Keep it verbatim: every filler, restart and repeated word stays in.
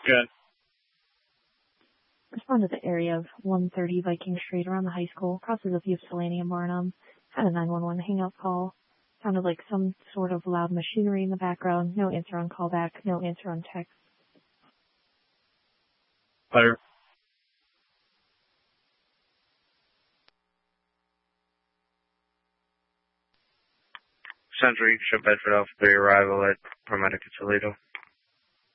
Good. Respond to the area of one thirty Viking Street around the high school. Crosses a few Selenium Barnum. Had a nine one one hangout call. Sounded like some sort of loud machinery in the background. No answer on callback. No answer on text. Clear. Central Ship Bedford Alpha three arrival at paramedic at Toledo.